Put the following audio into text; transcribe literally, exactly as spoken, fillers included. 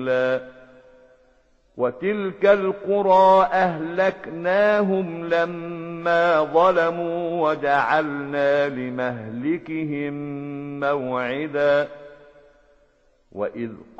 وتلك القرى أهلكناهم لما ظلموا وجعلنا لمهلكهم موعدا وإذ